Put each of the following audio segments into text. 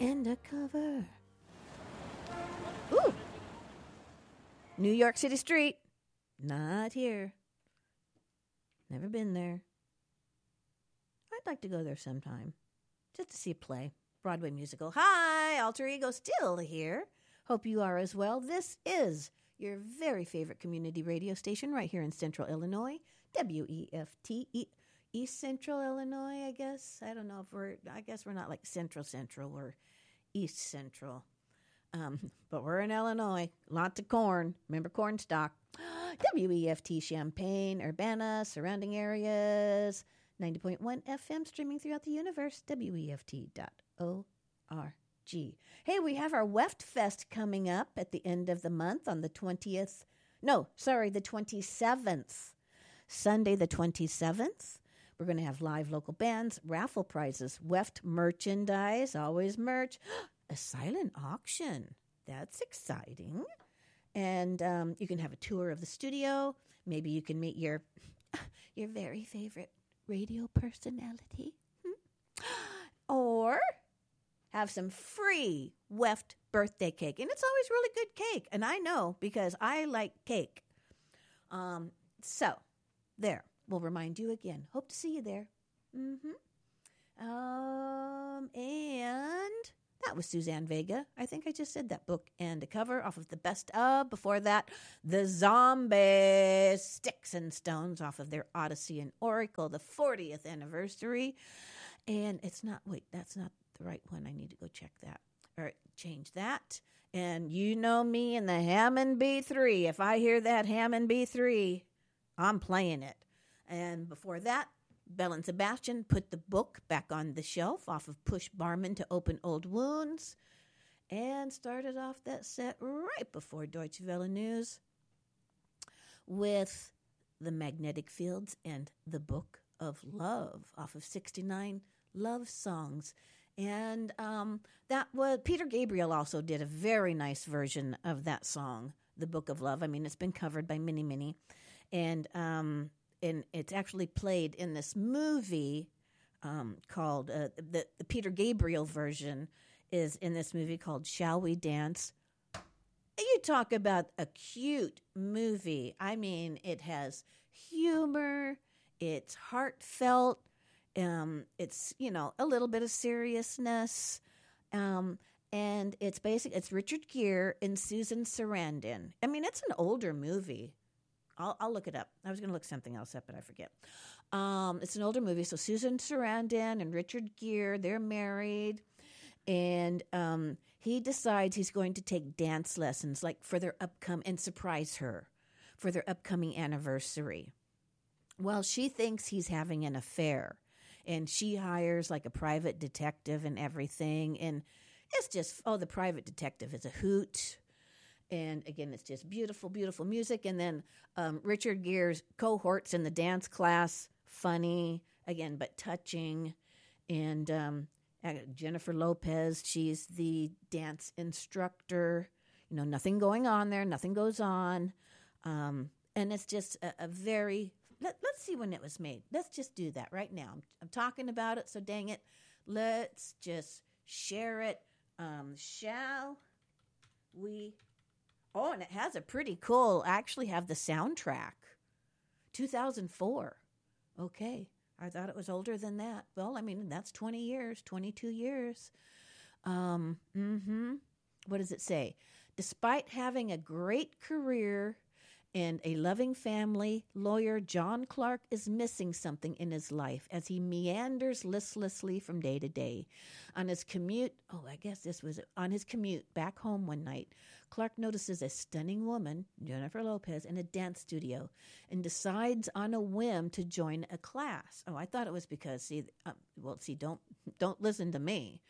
Undercover. Ooh. New York City Street. Not here. Never been there. I'd like to go there sometime. Just to see a play. Broadway musical. Hi, Alter Ego still here. Hope you are as well. This is your very favorite community radio station right here in Central Illinois. WEFT. East Central Illinois, I guess. I don't know if I guess we're not like Central. We're East Central. But we're in Illinois. Lots of corn. Remember Cornstalk. WEFT Champaign, Urbana, surrounding areas. 90.1 FM streaming throughout the universe. WEFT.org. Hey, we have our Weft Fest coming up at the end of the month on the 20th. No, sorry, the 27th. Sunday the 27th. We're going to have live local bands, raffle prizes, Weft merchandise, always merch, a silent auction. That's exciting. And you can have a tour of the studio. Maybe you can meet your very favorite radio personality. Or have some free Weft birthday cake. And it's always really good cake. And I know because I like cake. So, there. We'll remind you again. Hope to see you there. And that was Suzanne Vega. I think I just said that book and a cover off of the best of. Before that, the Zombies, Sticks and Stones off of their Odyssey and Oracle, the 40th anniversary. And that's not the right one. I need to go check that or change that. And you know me and the Hammond B3. If I hear that Hammond B3, I'm playing it. And before that, Belle and Sebastian put the book back on the shelf off of Push Barman to Open Old Wounds and started off that set right before Deutsche Welle News with The Magnetic Fields and The Book of Love off of 69 Love Songs. And that was Peter Gabriel also did a very nice version of that song, The Book of Love. I mean, it's been covered by many. And it's actually played in this movie called, the Peter Gabriel version is in this movie called Shall We Dance? You talk about a cute movie. I mean, it has humor, it's heartfelt, it's, a little bit of seriousness, and it's Richard Gere and Susan Sarandon. I mean, it's an older movie. I'll look it up. I was going to look something else up, but I forget. It's an older movie. So Susan Sarandon and Richard Gere, they're married. And he decides he's going to take dance lessons for their and surprise her for their upcoming anniversary. Well, she thinks he's having an affair. And she hires a private detective and everything. And it's just, the private detective is a hoot. And again, it's just beautiful, beautiful music. And then Richard Gere's cohorts in the dance class, funny, again, but touching. And Jennifer Lopez, she's the dance instructor. Nothing going on there. Nothing goes on. And it's just a very, let's see when it was made. Let's just do that right now. I'm talking about it, so dang it. Let's just share it. Shall we? Oh, and it has a pretty cool, I actually have the soundtrack. 2004. Okay. I thought it was older than that. Well, I mean, that's 20 years, 22 years. What does it say? Despite having a great career and a loving family, lawyer John Clark is missing something in his life as he meanders listlessly from day to day. On his commute back home one night, Clark notices a stunning woman, Jennifer Lopez, in a dance studio and decides on a whim to join a class. Oh, I thought it was because, don't listen to me.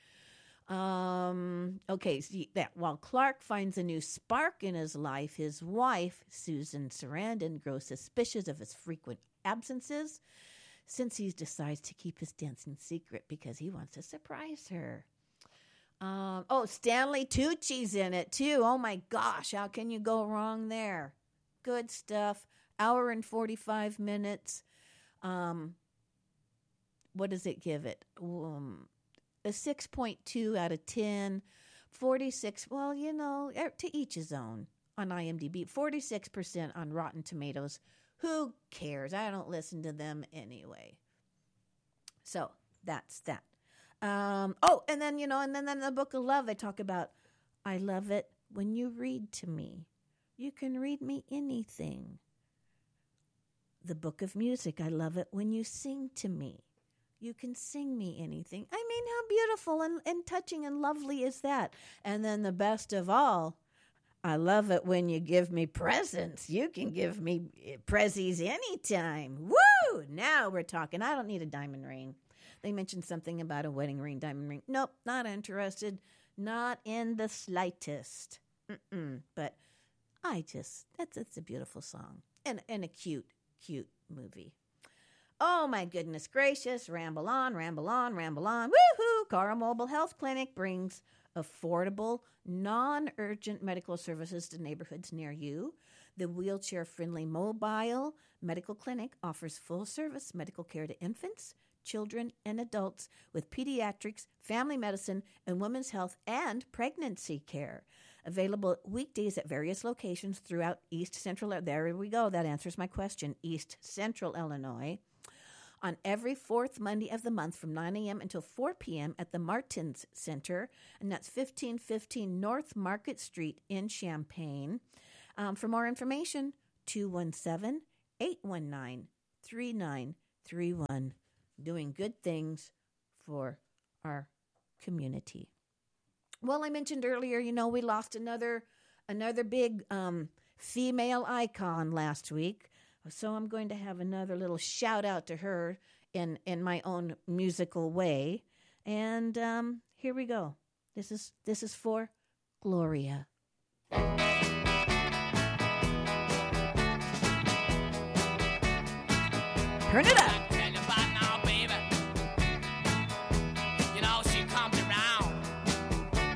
While Clark finds a new spark in his life, his wife, Susan Sarandon, grows suspicious of his frequent absences since he decides to keep his dancing secret because he wants to surprise her. Stanley Tucci's in it too. Oh my gosh, how can you go wrong there? Good stuff. Hour and 45 minutes. What does it give it? a 6.2 out of 10. 46, well, to each his own on IMDb. 46% on Rotten Tomatoes. Who cares? I don't listen to them anyway. So that's that. And then in the Book of Love, they talk about, I love it when you read to me. You can read me anything. The Book of Music, I love it when you sing to me. You can sing me anything. I mean, how beautiful and touching and lovely is that? And then the best of all, I love it when you give me presents. You can give me prezzies anytime. Woo! Now we're talking. I don't need a diamond ring. They mentioned something about a wedding ring, diamond ring. Nope, not interested. Not in the slightest. But it's a beautiful song. And a cute movie. Oh, my goodness gracious. Ramble on. Woohoo! Cara Mobile Health Clinic brings affordable, non-urgent medical services to neighborhoods near you. The wheelchair-friendly mobile medical clinic offers full-service medical care to infants, children, and adults with pediatrics, family medicine, and women's health and pregnancy care. Available weekdays at various locations throughout East Central. There we go. That answers my question. East Central Illinois. On every fourth Monday of the month from 9 a.m. until 4 p.m. at the Martins Center, and that's 1515 North Market Street in Champaign. For more information, 217-819-3931. Doing good things for our community. Well, I mentioned earlier, we lost another big female icon last week. So I'm going to have another little shout out to her in my own musical way. And here we go. This is for Gloria. Turn it up.